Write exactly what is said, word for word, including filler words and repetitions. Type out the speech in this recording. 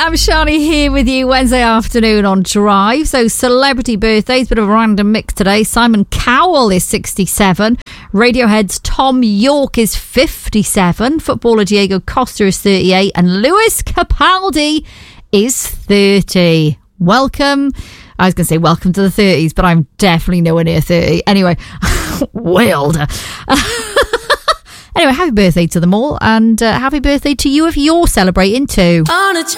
am Shani here with you Wednesday afternoon on Drive. So celebrity birthdays, bit of a random mix today. Simon Cowell is sixty-seven. Radiohead's Tom York is fifty-seven. Footballer Diego Costa is thirty-eight. And Lewis Capaldi is thirty. Welcome. I was going to say welcome to the thirties, but I'm definitely nowhere near thirty. Anyway, way older. Anyway, happy birthday to them all, and uh, happy birthday to you if you're celebrating too. On a